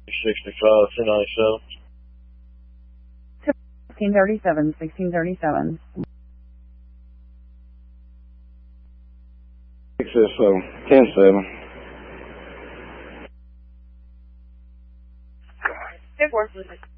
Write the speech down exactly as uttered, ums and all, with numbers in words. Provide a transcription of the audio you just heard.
sixty-five, two ninety-seven. sixteen thirty-seven, sixteen thirty-seven. six S O, ten seven. Good work with it.